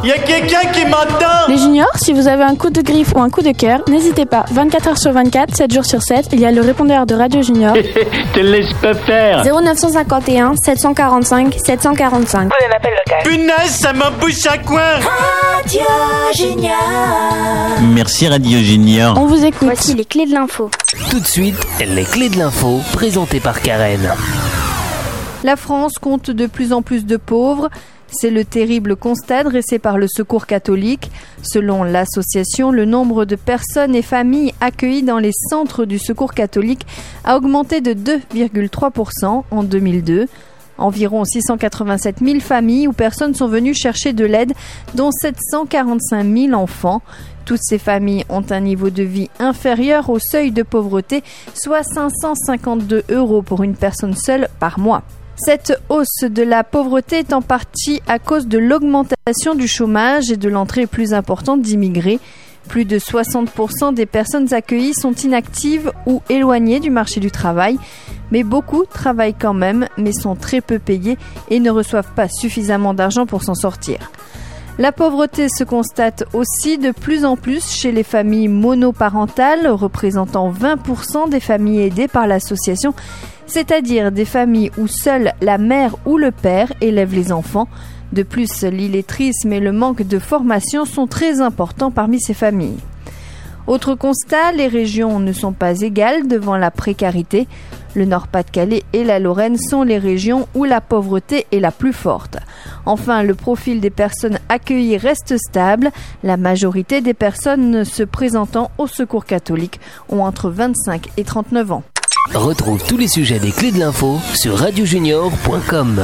Y a quelqu'un qui m'entend? Les juniors, si vous avez un coup de griffe ou un coup de cœur, n'hésitez pas. 24 heures sur 24, 7 jours sur 7, il y a le répondeur de Radio Junior. Te laisse pas faire. 0951 745 745. Prenez un appel local. Punaise, ça m'embouche à coin. Radio Junior. Merci Radio Junior. On vous écoute. Voici les clés de l'info. Tout de suite, les clés de l'info présentées par Karen. La France compte de plus en plus de pauvres. C'est le terrible constat dressé par le Secours catholique. Selon l'association, le nombre de personnes et familles accueillies dans les centres du Secours catholique a augmenté de 2,3% en 2002. Environ 687 000 familles ou personnes sont venues chercher de l'aide, dont 745 000 enfants. Toutes ces familles ont un niveau de vie inférieur au seuil de pauvreté, soit 552 € pour une personne seule par mois. Cette hausse de la pauvreté est en partie à cause de l'augmentation du chômage et de l'entrée plus importante d'immigrés. Plus de 60% des personnes accueillies sont inactives ou éloignées du marché du travail. Mais beaucoup travaillent quand même, mais sont très peu payés et ne reçoivent pas suffisamment d'argent pour s'en sortir. La pauvreté se constate aussi de plus en plus chez les familles monoparentales, représentant 20% des familles aidées par l'association, c'est-à-dire des familles où seule la mère ou le père élève les enfants. De plus, l'illettrisme et le manque de formation sont très importants parmi ces familles. Autre constat, les régions ne sont pas égales devant la précarité. Le Nord-Pas-de-Calais et la Lorraine sont les régions où la pauvreté est la plus forte. Enfin, le profil des personnes accueillies reste stable. La majorité des personnes se présentant au Secours catholique ont entre 25 et 39 ans. Retrouve tous les sujets des clés de l'info sur radiojunior.com.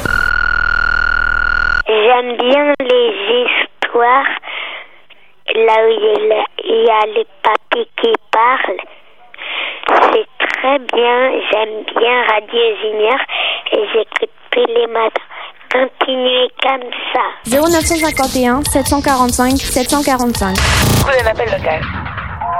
J'aime bien les histoires là où il y a le papy qui parle. C'est très bien, j'aime bien Radio Junior et j'écoute tous les matins. Continuez comme ça. 0951 745 745. Prenez un appel local.